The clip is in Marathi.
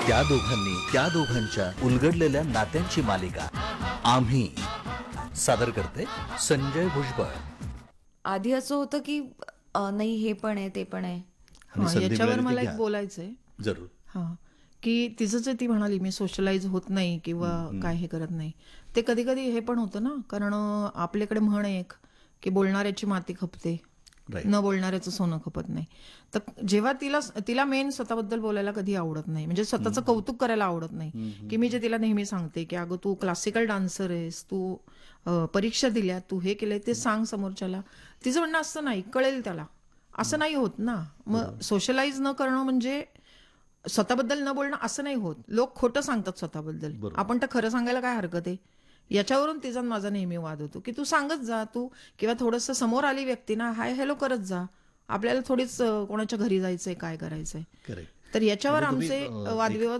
त्या दोघांनी त्या दोघांच्या उलगडलेल्या नात्यांची मालिका आम्ही सादर करते संजय भुजबळ. आधी असं होतं की नाही हे पण आहे ते पण आहे. आणि संधी याच्यावर मिळाली ती मला घ्या. एक बोलायचंय. जरूर. हां, की तिचं जे ती म्हणाली मी सोशलाइज होत नाही किंवा काय हे करत नाही, ते कधी कधी हे पण होतं ना, कारण आपल्याकडे म्हण आहे एक की बोलणाऱ्याची माती खपते, Right. न बोलणाऱ्याचं सोनं खपत नाही. तर जेव्हा तिला मेन स्वतःबद्दल बोलायला कधी आवडत नाही, म्हणजे स्वतःचं कौतुक करायला आवडत नाही, की मी जे तिला नेहमी सांगते की अगं तू क्लासिकल डान्सर आहेस, तू परीक्षा दिल्या, तू हे केलंय ते सांग समोरच्याला. तिचं म्हणणं असं नाही, कळेल त्याला. असं नाही होत ना. मग सोशलाइज न करणं म्हणजे स्वतःबद्दल न बोलणं असं नाही होत. लोक खोटं सांगतात स्वतःबद्दल, आपण तर खरं सांगायला काय हरकत आहे. याच्यावरून तिचा माझा नेहमी वाद होतो की तू सांगत जा, तू किंवा थोडंसं समोर आली व्यक्ती ना, हाय हॅलो करत जा. आपल्याला थोडीच कोणाच्या घरी जायचंय, काय करायचंय. करेक्ट. तर याच्यावर म्हणजे तुम्ही, आमचे एक वादविवाद